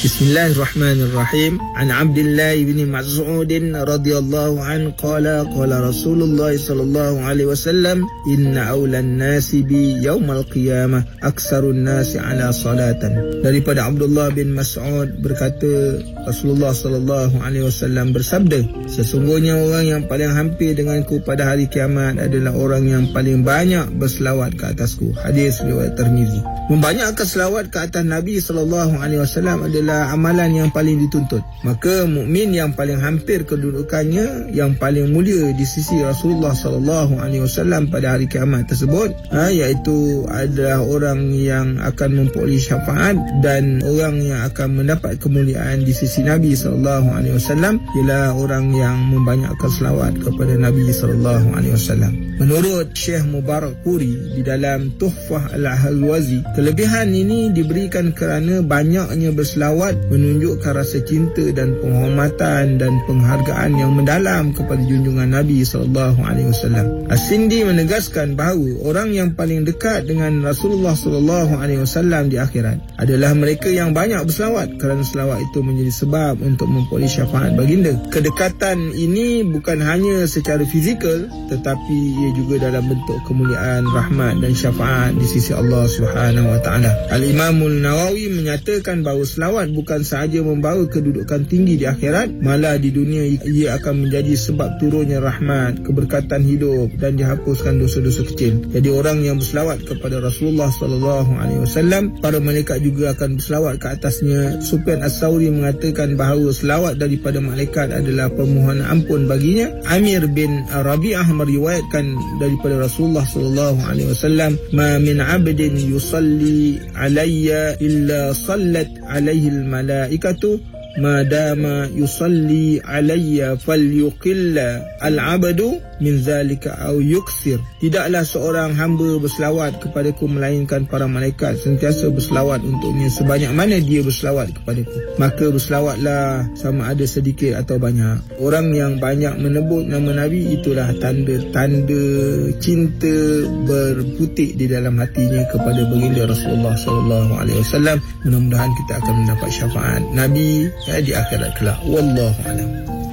Bismillahirrahmanirrahim. An Abdullah bin Mas'ud radhiyallahu anhu qala Rasulullah sallallahu alaihi wasallam inna awlan nasi bi yaumal qiyamah aksarun nasi ala salatan. Daripada Abdullah bin Mas'ud berkata, Rasulullah sallallahu alaihi wasallam bersabda, sesungguhnya orang yang paling hampir denganku pada hari kiamat adalah orang yang paling banyak berselawat ke atasku. Hadis riwayat Tirmizi. Membanyakkan selawat ke atas Nabi sallallahu alaihi wasallam adalah amalan yang paling dituntut. Maka mukmin yang paling hampir kedudukannya, yang paling mulia di sisi Rasulullah sallallahu alaihi wasallam pada hari kiamat tersebut, iaitu adalah orang yang akan memperoleh syafaat dan orang yang akan mendapat kemuliaan di sisi Nabi sallallahu alaihi wasallam ialah orang yang membanyakkan selawat kepada Nabi sallallahu alaihi wasallam. Menurut Syekh Mubarakpuri di dalam Tuhfah Al-Ahwazi, kelebihan ini diberikan kerana banyaknya berselawat menunjukkan rasa cinta dan penghormatan dan penghargaan yang mendalam kepada junjungan Nabi SAW. As-Sindi menegaskan bahawa orang yang paling dekat dengan Rasulullah SAW di akhirat adalah mereka yang banyak berselawat, kerana selawat itu menjadi sebab untuk memperoleh syafaat baginda. Kedekatan ini bukan hanya secara fizikal, tetapi ia juga dalam bentuk kemuliaan, rahmat dan syafaat di sisi Allah Subhanahu wa taala. Al-Imamul Nawawi menyatakan bahawa selawat bukan sahaja membawa kedudukan tinggi di akhirat, malah di dunia ia akan menjadi sebab turunnya rahmat, keberkatan hidup dan dihapuskan dosa-dosa kecil. Jadi orang yang berselawat kepada Rasulullah sallallahu alaihi wasallam, para malaikat juga akan berselawat ke atasnya. Sufyan As-Sauri mengatakan bahawa selawat daripada malaikat adalah permohonan ampun baginya. Amir bin Rabi'ah meriwayatkan daripada Rasulullah sallallahu alaihi wasallam, ma min 'abdin yusalli alayya illa sallat alaihi al-malaikatu ma dama yusalli alayya falyuqilla al-'abdu min zalika aw yuksir. Tidaklah seorang hamba berselawat kepadaku melainkan para malaikat sentiasa berselawat untuknya sebanyak mana dia berselawat kepadaku. Maka berselawatlah sama ada sedikit atau banyak. Orang yang banyak menebut nama Nabi, itulah tanda-tanda cinta berputik di dalam hatinya kepada baginda Rasulullah sallallahu alaihi wasallam. Mudah-mudahan kita akan mendapat syafaat Nabi di akhirat kelak. Wallahu a'lam.